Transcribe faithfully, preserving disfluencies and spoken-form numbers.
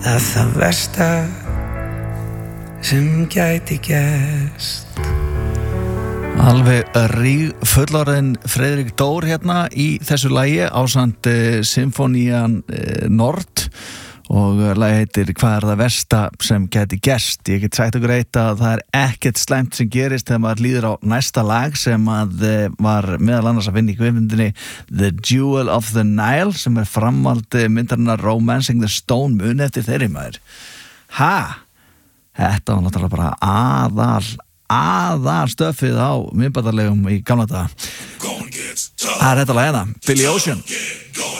að það versta sem gæti gerst. Alveg ríg fullorðin Friðrik Dór hérna í þessu lagi ásamt uh, Symfónían uh, Nord og lagi heitir Hvað er það versta sem gæti gerst. Ég get sagt okkur eitt að það er ekkert slæmt sem gerist þegar maður líður á næsta lag sem að uh, var meðal annars að finna í kvikmyndinni The Jewel of the Nile sem er framhald myndarinnar Romancing the Stone mun eftir þeirri maður. Ha? Þetta var náttúrulega bara aðal aðal stöfið á myndbandaleigum í gamla daga. Það er þetta lag hérna, Billy Ocean.